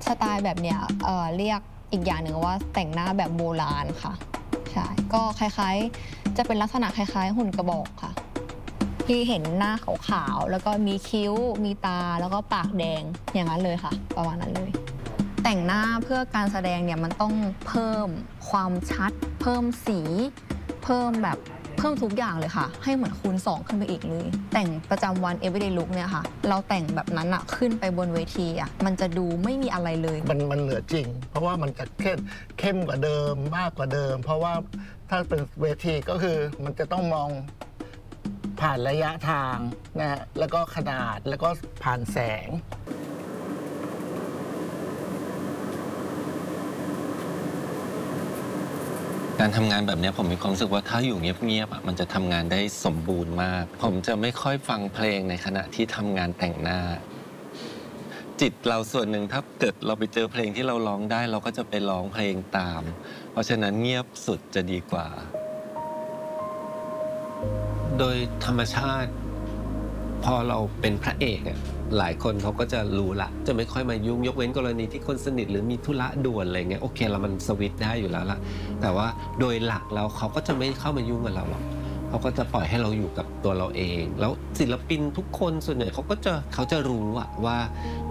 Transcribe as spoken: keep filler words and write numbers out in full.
สไตล์แบบเนี้ยเอ่อเรียกอีกอย่างหนึ่งว่าแต่งหน้าแบบโบราณค่ะใช่ก็คล้ายๆจะเป็นลักษณะคล้ายๆหุ่นกระบอกค่ะที่เห็นหน้าขาวๆแล้วก็มีคิ้วมีตาแล้วก็ปากแดงอย่างนั้นเลยค่ะประมาณนั้นเลยแต่งหน้าเพื่อการแสดงเนี่ยมันต้องเพิ่มความชัดเพิ่มสีเพิ่มแบบเพิ่มทุกอย่างเลยค่ะให้เหมือนคูณสองขึ้นไปอีกเลยแต่งประจำวัน everyday look เนี่ยค่ะเราแต่งแบบนั้นอะขึ้นไปบนเวทีอะมันจะดูไม่มีอะไรเลยมันมันเหนือจริงเพราะว่ามันจะเข้มเข้มกว่าเดิมมากกว่าเดิมเพราะว่าถ้าเป็นเวทีก็คือมันจะต้องมองผ่านระยะทางนะฮะแล้วก็ขนาดแล้วก็ผ่านแสงการทำงานแบบนี้ผมมีความรู้สึกว่าถ้าอยู่เงียบๆมันจะทำงานได้สมบูรณ์มากผมจะไม่ค่อยฟังเพลงในขณะที่ทำงานแต่งหน้าจิตเราส่วนหนึ่งถ้าเกิดเราไปเจอเพลงที่เราร้องได้เราก็จะไปร้องเพลงตามเพราะฉะนั้นเงียบสุดจะดีกว่าโดยธรรมชาติพอเราเป็นพระเอกหลายคนเขาก็จะรู้ละจะไม่ค่อยมายุ่งยกเว้นกรณีที่คนสนิทหรือมีธุระด่วนอะไรเงี้ยโอเคแล้วมันสวิตช์ได้อยู่แล้วล่ะแต่ว่าโดยหลักแล้วเขาก็จะไม่เข้ามายุ่งกับเราหรอกเขาก็จะปล่อยให้เราอยู่กับตัวเราเองแล้วศิลปินทุกคนส่วนใหญ่เขาก็จะเขาจะรู้อะว่า